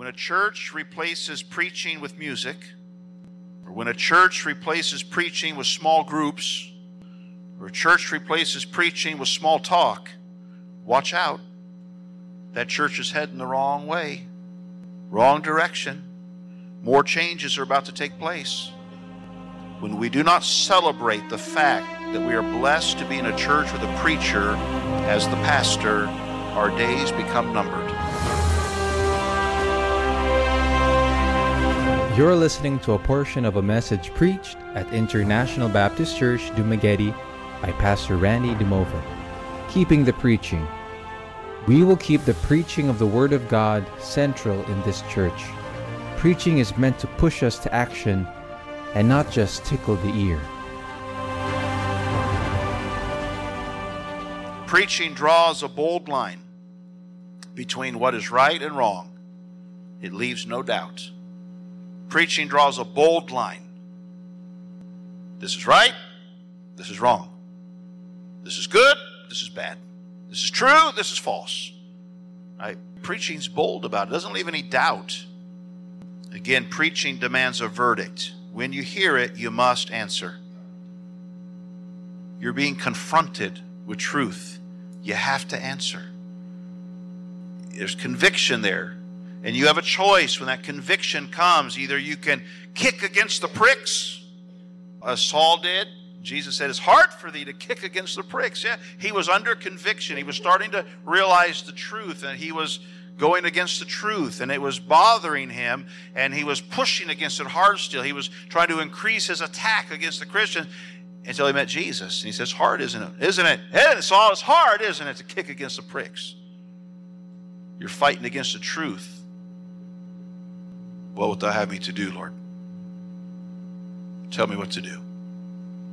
a church replaces preaching with music, or when a church replaces preaching with small groups, or a church replaces preaching with small talk, watch out. That church is heading the wrong way, wrong direction. More changes are about to take place. When we do not celebrate the fact that we are blessed to be in a church with a preacher as the pastor, our days become numbered. You're listening to a portion of a message preached at International Baptist Church, Dumaguete by Pastor Randy Dumova. Keeping the preaching. We will keep the preaching of the Word of God central in this church. Preaching is meant to push us to action and not just tickle the ear. Preaching draws a bold line between what is right and wrong. It leaves no doubt. Preaching draws a bold line. This is right, this is wrong. This is good, this is bad. This is true, this is false. Right? Preaching's bold about it. It doesn't leave any doubt. Again, preaching demands a verdict. When you hear it, you must answer. You're being confronted with truth. You have to answer. There's conviction there. And you have a choice when that conviction comes. Either you can kick against the pricks, as Saul did. Jesus said, it's hard for thee to kick against the pricks. Yeah, he was under conviction. He was starting to realize the truth, and he was going against the truth, and it was bothering him, and he was pushing against it hard still. He was trying to increase his attack against the Christians until he met Jesus. And he says, hard, isn't it? Isn't it? Hey, Saul, it's hard, isn't it, to kick against the pricks? You're fighting against the truth. What wilt thou have me to do, Lord? Tell me what to do.